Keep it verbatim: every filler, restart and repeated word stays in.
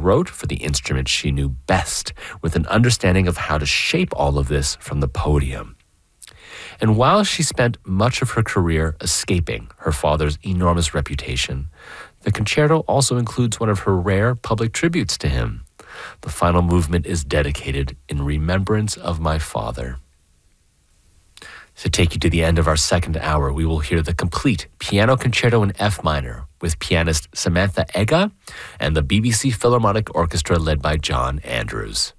wrote for the instrument she knew best, with an understanding of how to shape all of this from the podium. And while she spent much of her career escaping her father's enormous reputation, the concerto also includes one of her rare public tributes to him. The final movement is dedicated in remembrance of my father. To take you to the end of our second hour, we will hear the complete piano concerto in F minor with pianist Samantha Ega and the B B C Philharmonic Orchestra led by John Andrews.